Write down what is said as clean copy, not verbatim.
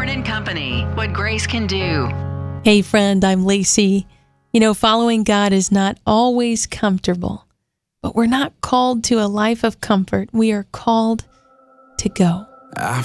Osborne and Company, what grace can do. Hey friend, I'm Lacey. You know, following God is not always comfortable, but we're not called to a life of comfort. We are called to go. I